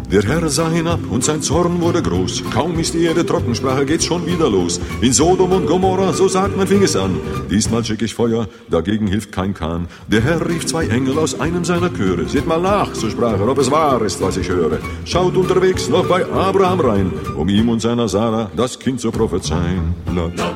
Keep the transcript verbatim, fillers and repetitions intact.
Der Herr sah hinab und sein Zorn wurde groß. Kaum ist die Erde trocken, sprach er, geht's schon wieder los. In Sodom und Gomorra, so sagt man, fing es an. Diesmal schick ich Feuer, dagegen hilft kein Kahn. Der Herr rief zwei Engel aus einem seiner Chöre. Seht mal nach, so sprach er, ob es wahr ist, was ich höre. Schaut unterwegs noch bei Abraham rein, um ihm und seiner Sarah das Kind zu prophezeien. La, la.